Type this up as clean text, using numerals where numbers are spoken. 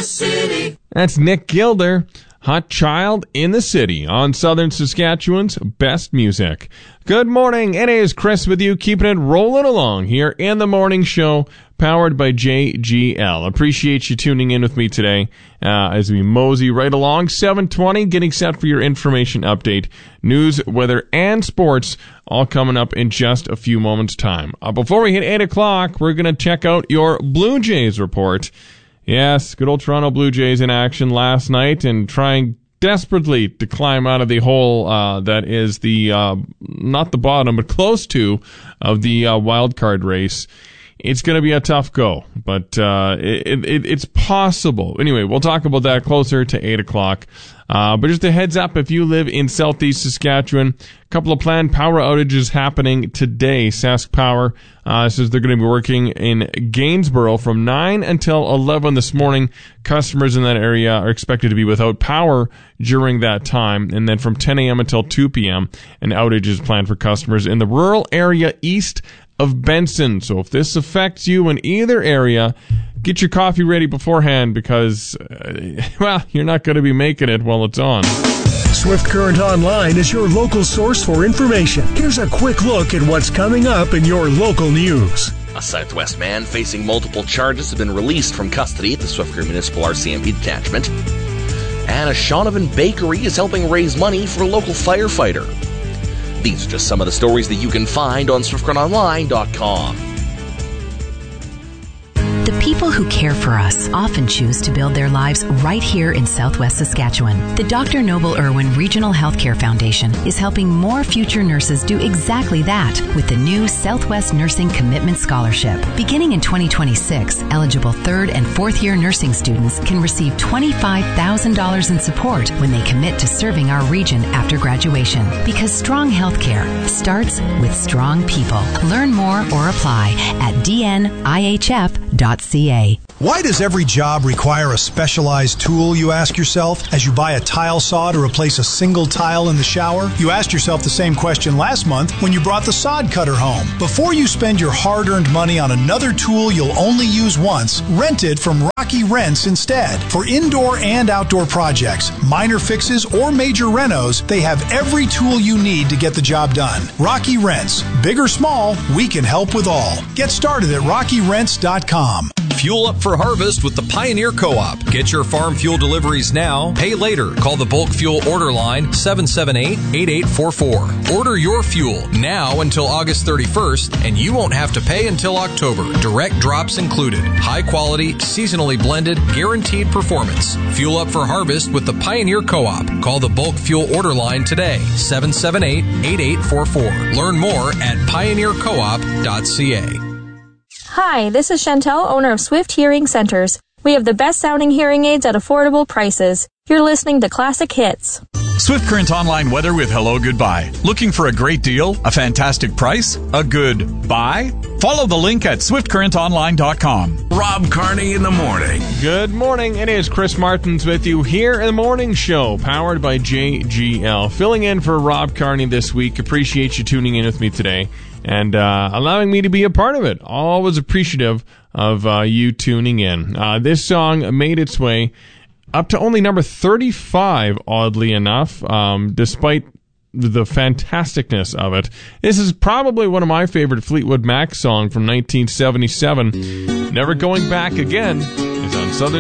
city. That's Nick Gilder, Hot Child in the City, on Southern Saskatchewan's best music. Good morning, it is Chris with you, keeping it rolling along here in the morning show, powered by JGL. Appreciate you tuning in with me today as we mosey right along. 7:20, getting set for your information update. News, weather, and sports, all coming up in just a few moments' time. Before we hit 8 o'clock, we're going to check out your Blue Jays report. Yes, good old Toronto Blue Jays in action last night and trying desperately to climb out of the hole that is the, not the bottom, but close to, of the wild card race. It's going to be a tough go, but it's possible. Anyway, we'll talk about that closer to 8 o'clock. But just a heads up, if you live in southeast Saskatchewan, a couple of planned power outages happening today. Sask Power says they're going to be working in Gainsborough from 9 until 11 this morning. Customers in that area are expected to be without power during that time. And then from 10 a.m. until 2 p.m., an outage is planned for customers in the rural area east of Benson. So if this affects you in either area, get your coffee ready beforehand because, well, you're not going to be making it while it's on. Swift Current Online is your local source for information. Here's a quick look at what's coming up in your local news. A Southwest man facing multiple charges has been released from custody at the Swift Current Municipal RCMP detachment. And a Shaunavon bakery is helping raise money for a local firefighter. These are just some of the stories that you can find on SwiftCurrentOnline.com. The people who care for us often choose to build their lives right here in Southwest Saskatchewan. The Dr. Noble Irwin Regional Healthcare Foundation is helping more future nurses do exactly that with the new Southwest Nursing Commitment Scholarship. Beginning in 2026, eligible third and fourth year nursing students can receive $25,000 in support when they commit to serving our region after graduation. Because strong healthcare starts with strong people. Learn more or apply at dnihf.ca. Why does every job require a specialized tool, you ask yourself, as you buy a tile saw to replace a single tile in the shower? You asked yourself the same question last month when you brought the sod cutter home. Before you spend your hard-earned money on another tool you'll only use once, rent it from Rocky Rents instead. For indoor and outdoor projects, minor fixes, or major renos, they have every tool you need to get the job done. Rocky Rents. Big or small, we can help with all. Get started at RockyRents.com. Fuel up for harvest with the Pioneer Co-op. Get your farm fuel deliveries now. Pay later. Call the bulk fuel order line 778-8844. Order your fuel now until August 31st, and you won't have to pay until October. Direct drops included. High quality, seasonally blended, guaranteed performance. Fuel up for harvest with the Pioneer Co-op. Call the bulk fuel order line today. 778-8844. Learn more at pioneercoop.ca. Hi, this is Chantel, owner of Swift Hearing Centers. We have the best sounding hearing aids at affordable prices. You're listening to Classic Hits. Swift Current Online weather with Hello Goodbye. Looking for a great deal? A fantastic price? A good buy? Follow the link at SwiftCurrentOnline.com. Rob Carney in the morning. Good morning. It is Chris Martins with you here in the morning show, powered by JGL. Filling in for Rob Carney this week. Appreciate you tuning in with me today and allowing me to be a part of it. Always appreciative of you tuning in. This song made its way up to only number 35, oddly enough, despite the fantasticness of it. This is probably one of my favorite Fleetwood Mac songs from 1977. Never Going Back Again is on Southern